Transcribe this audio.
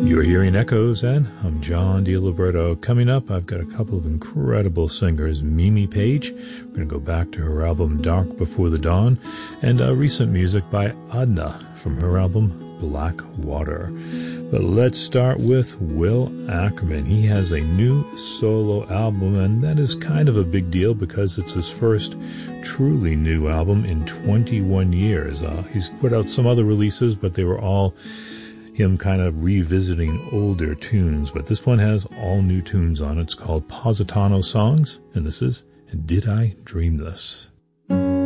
You're hearing Echoes, and I'm John DiLiberto. Coming up, I've got a couple of incredible singers. Mimi Page, we're going to go back to her album Dark Before the Dawn, and recent music by Adna from her album Black Water. But let's start with Will Ackerman. He has a new solo album, and that is kind of a big deal because it's his first truly new album in 21 years. He's put out some other releases, but they were all him kind of revisiting older tunes, but this one has all new tunes on it. It's called Positano Songs, and this is Did I Dream This?